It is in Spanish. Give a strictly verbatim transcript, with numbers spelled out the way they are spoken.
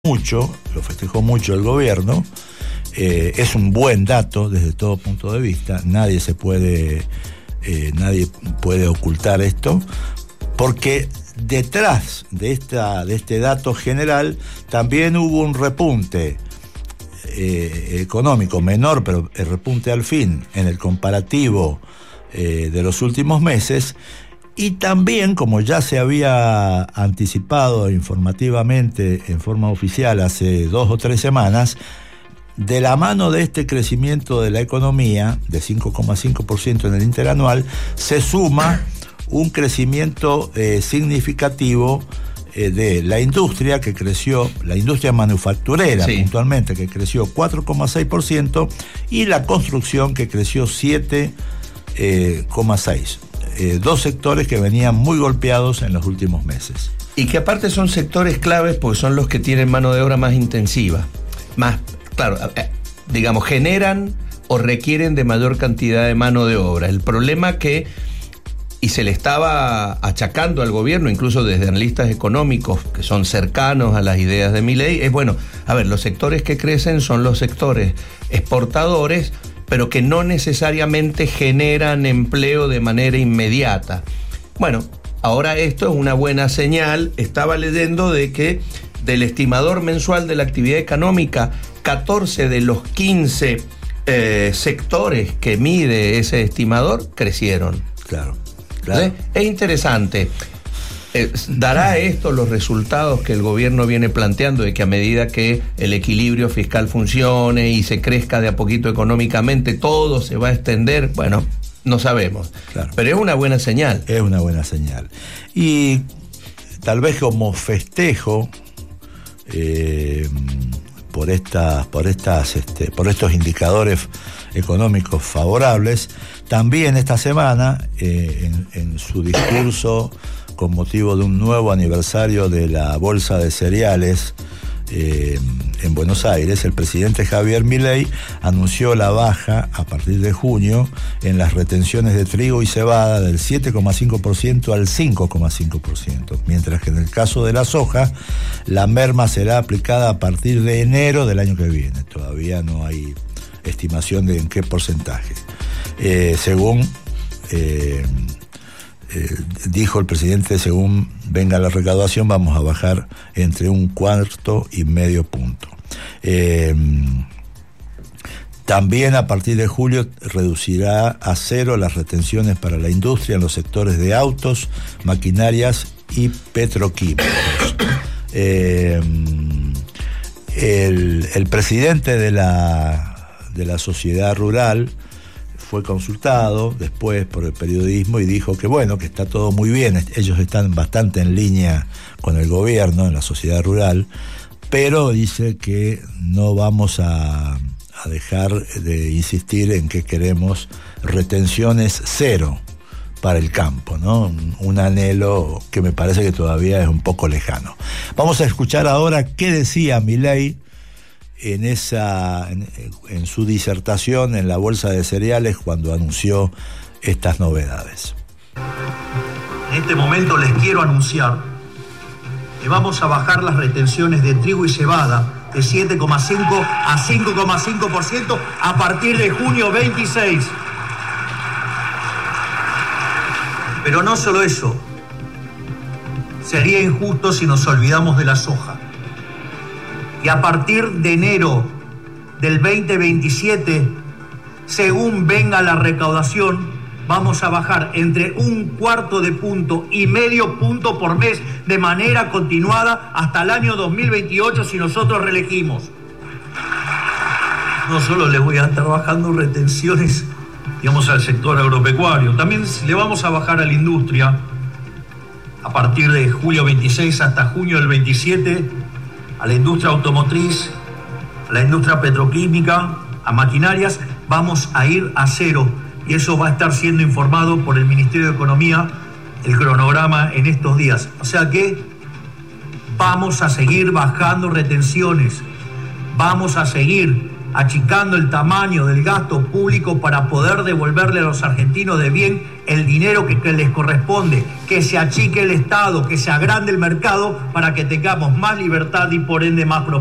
mucho, lo festejó mucho el gobierno. Eh, es un buen dato desde todo punto de vista. Nadie se puede, eh, nadie puede ocultar esto, porque detrás de esta, de este dato general también hubo un repunte eh, económico menor, pero el repunte al fin en el comparativo eh, de los últimos meses. Y también, como ya se había anticipado informativamente en forma oficial hace dos o tres semanas, de la mano de este crecimiento de la economía, de cinco coma cinco por ciento en el interanual, se suma un crecimiento eh, significativo eh, de la industria, que creció, la industria manufacturera, sí, puntualmente, que creció cuatro coma seis por ciento, y la construcción, que creció siete coma seis por ciento. Eh, dos sectores que venían muy golpeados en los últimos meses. Y que aparte son sectores claves porque son los que tienen mano de obra más intensiva. Más, claro, eh, digamos, generan o requieren de mayor cantidad de mano de obra. El problema que, y se le estaba achacando al gobierno, incluso desde analistas económicos que son cercanos a las ideas de Milei, es bueno, a ver, los sectores que crecen son los sectores exportadores, pero que no necesariamente generan empleo de manera inmediata. Bueno, ahora esto es una buena señal. Estaba leyendo de que del estimador mensual de la actividad económica, catorce de los quince eh, sectores que mide ese estimador crecieron. Claro, claro. ¿Sí? Es interesante. Eh, ¿Dará esto los resultados que el gobierno viene planteando, de que a medida que el equilibrio fiscal funcione y se crezca de a poquito económicamente, todo se va a extender? Bueno, no sabemos. Claro. Pero es una buena señal. Es una buena señal. Y tal vez como festejo eh, por estas, por estas, este, por estos indicadores económicos favorables, también esta semana, eh, en, en su discurso con motivo de un nuevo aniversario de la Bolsa de Cereales eh, en Buenos Aires, el presidente Javier Milei anunció la baja a partir de junio en las retenciones de trigo y cebada del siete coma cinco por ciento al cinco coma cinco por ciento, mientras que en el caso de la soja, la merma será aplicada a partir de enero del año que viene. Todavía no hay estimación de en qué porcentaje. Eh, según... Eh, Eh, dijo el presidente, según venga la recaudación, vamos a bajar entre un cuarto y medio punto. Eh, también a partir de julio reducirá a cero las retenciones para la industria en los sectores de autos, maquinarias y petroquímicos. Eh, el, el presidente de la, de la sociedad rural fue consultado después por el periodismo y dijo que bueno, que está todo muy bien, ellos están bastante en línea con el gobierno en la sociedad rural, pero dice que no vamos a, a dejar de insistir en que queremos retenciones cero para el campo, ¿no? Un, un anhelo que me parece que todavía es un poco lejano. Vamos a escuchar ahora qué decía Milei en esa en, en su disertación en la Bolsa de Cereales cuando anunció estas novedades. En este momento les quiero anunciar que vamos a bajar las retenciones de trigo y cebada de siete coma cinco a cinco coma cinco por ciento a partir de junio veintiséis. Pero no solo eso, sería injusto si nos olvidamos de la soja. Y a partir de enero del veinte veintisiete, según venga la recaudación, vamos a bajar entre un cuarto de punto y medio punto por mes de manera continuada hasta el año dos mil veintiocho si nosotros reelegimos. No solo les voy a estar bajando retenciones, digamos, al sector agropecuario, también le vamos a bajar a la industria a partir de julio veintiséis hasta junio del veintisiete, a la industria automotriz, a la industria petroquímica, a maquinarias, vamos a ir a cero. Y eso va a estar siendo informado por el Ministerio de Economía, el cronograma en estos días. O sea que vamos a seguir bajando retenciones, vamos a seguir achicando el tamaño del gasto público para poder devolverle a los argentinos de bien el dinero que, que les corresponde, que se achique el Estado, que se agrande el mercado para que tengamos más libertad y por ende más prosperidad.